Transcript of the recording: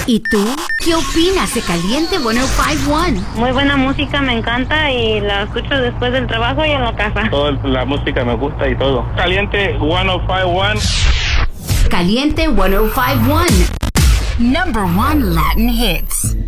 ¿Y tú? ¿Qué opinas de Caliente 105.1? Muy buena música, me encanta y la escucho después del trabajo y en la casa. Toda la música me gusta y todo. Caliente 105.1. Caliente 105.1. Number 1 Latin hits.